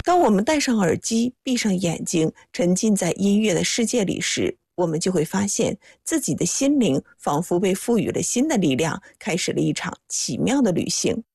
当我们戴上耳机，闭上眼睛，沉浸在音乐的世界里时，我们就会发现自己的心灵仿佛被赋予了新的力量，开始了一场奇妙的旅行。